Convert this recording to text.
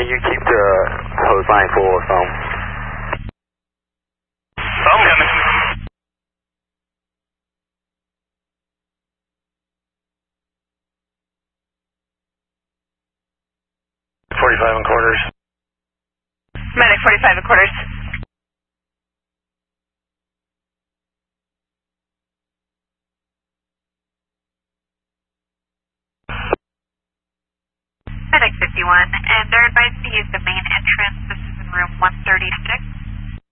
you keep the hose line full of foam. Foam coming. $45.25. Medic 45.25. Medic 51, and they're advised to use the main entrance. This is in room 136.